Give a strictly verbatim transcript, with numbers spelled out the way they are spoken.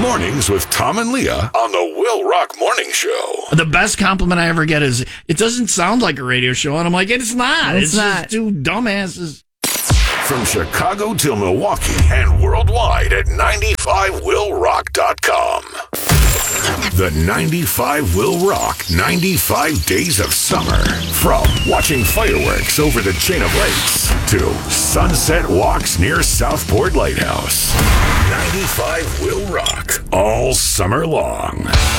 Mornings with Tom and Leah on the Will Rock Morning Show. The best compliment I ever get is, it doesn't sound like a radio show. And I'm like, it's not. It's It's, not. just two dumbasses. From Chicago to Milwaukee and worldwide at ninety-five will rock dot com. The ninety-five Will Rock ninety-five Days of Summer. From watching fireworks over the chain of lakes to sunset walks near Southport Lighthouse. ninety-five Will Rock all summer long.